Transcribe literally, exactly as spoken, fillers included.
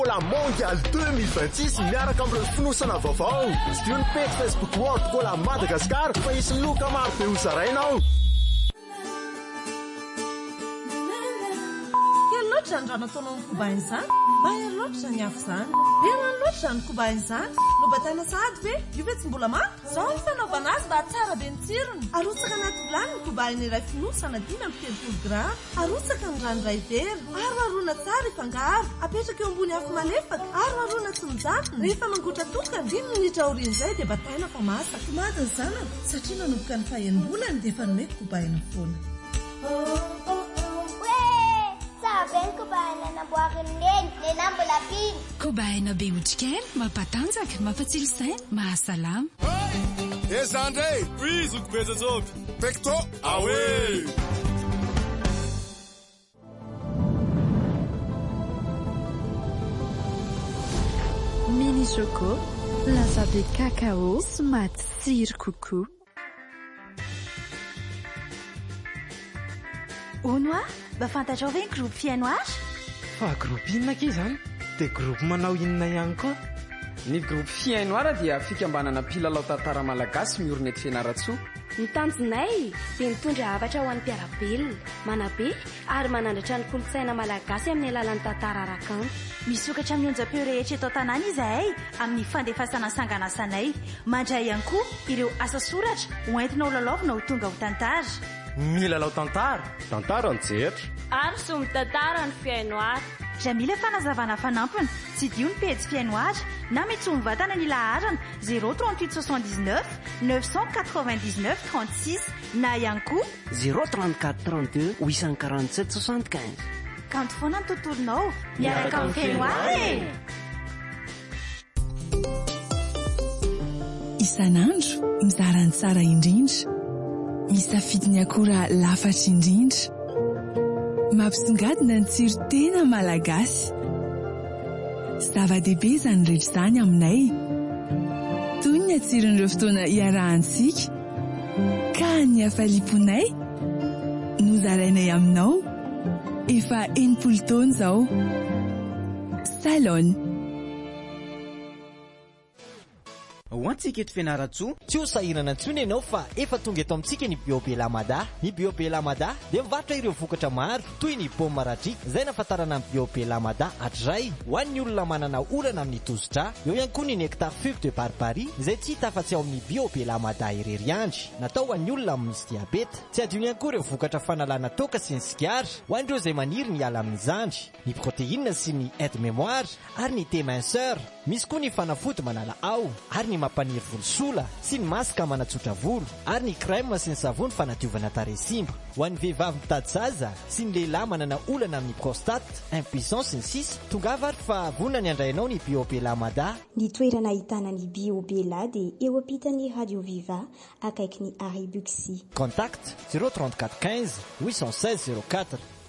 La mondial deux mille vingt-six miaraka amin'ireo finosana vaovao. Tsy dio ny page Facebook World Cola Madagascar fa isy loka maro be hozarainao. Loatra ny raha nataonao ny kobainy izany mba hery loatra ny afo izany berany loatra ny kobainy izany no bataina sahady ve io ve tsy mbola mafy zao ny fanaovana azy mba tsara be ny tsirony. Arotsaka anaty vilany ny kobainy iray finosana dimy amby telopolo grama. Arotsaka ny ranoray very ary arona tsara ifangaro apetraka eo ambony afo malefaka ary arona tsy mijanona. Rehefa mangotra tokana dimy minitra aorian'izay dia bataina fa masaka. Tomaty ny zanany satria nanomboka ny fahenim-bolany dia efa nomeko kobaina foana. Ben kobaina namboariny neny nenambola piny kobaina be otrikely mampatanjaka mampatsilo saina mahasalama. E zandre izoko betsatsopy pekto awe Mini Choco lasa be cacao somary tsiro kokoa. Onoa mba fantatrao ve ny groupe fiainoage? Fa groupe inona ke izany? Dia groupe manao inona ihany koa? Ny groupe fiainoara dia fikambanana mpilalao tantara malagasy miorina eto Fianaratsoa. Ny tanjonay dia mitondra havatra ho an'ny mpiarabelona, manabe ary manandratra ny kolontsaina malagasy amin'ny alalan'ny tantara arakanto. Misokatra amin'ny onjam-peo rehetra eto an-tanàna izahay amin'ny fandefasana sanganasanay. Mandray ihany koa ireo asa soratra hoentina ho lalaovina ho tonga ho tantara. Milalao tantara, tantara ny jetra ary somy tantara ny fiainoara. Raha mila fanazavana fanampiny tsy dio ny pejy fiainoara na mety ho mivatana ny laharana zéro trente-huit soixante-dix-neuf neuf cent quatre-vingt-dix-neuf trente-six na ihany koa zéro trente-quatre trente-deux huit cent quarante-sept soixante-quinze. Kanto foana ny tontolonao miaraka amin'ny fiainoara e! Isan'andro mizara ny tsara indrindra, misafidy ny akora lafatra indrindra, mampisongadina ny tsiro tena malagasy. Zava-dehibe izany rehetra izany aminay. Toy ny atsiron'ireo fotoana iarahantsika ka ny hafaliponay nozarainay aminao efa enimpolo taona izao. Salon ho antsika eto Fianaratsoa tsy ho sahirana intsony ianao fa efa tonga eto amintsika ny Bio Belamada. Ny Bio Belamada dia mivarotra ireo vokatra maro toy ny paoma maradrika izay nafatarana amin'ny Bio Belamada hatray ho an'ny olona manana orana amin'ny tosidra. Eo ihany koa ny nectar figue de barbarie izay tsy hita afa-tsy ao amin'ny Bio Belamada irery andry, natao ho an'ny olona misy diabeta. Tsy adino ihany koa ireo vokatra fanalana toka sy ny sigara ho an'ireo izay maniry ny ala amin'ny zandry, ny protéine sy ny aide mémoire ary ny thé-minceur. Misy koa ny fanafody manala ao ary ny mampaniry volosola sy ny masaka manatsotra volo ary ny crème sy ny savony fanadiovana tarehy simba. Ho an'ny vehivavy mitady zaza sy ny lehilahy manana olana amin'ny prostate, impuissance sy ny sisa, tongava ary fa vonona ny andrainao ny Bio Belamada. Ny toerana ahitana ny Bio Bela dia eo ampitan'ny Radio Viva akaiky ny Arry Buxy. Contact zéro trente-quatre quinze huit cent seize zéro quatre.